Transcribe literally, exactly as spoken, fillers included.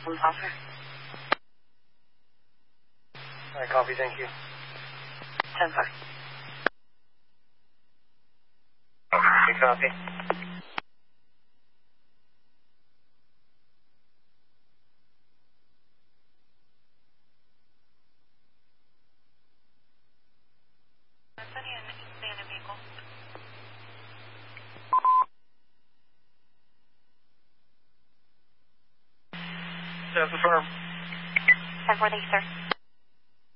from offer. All right, copy, thank you. ten four. Okay, copy. That's the firm. ten four, thank you, sir.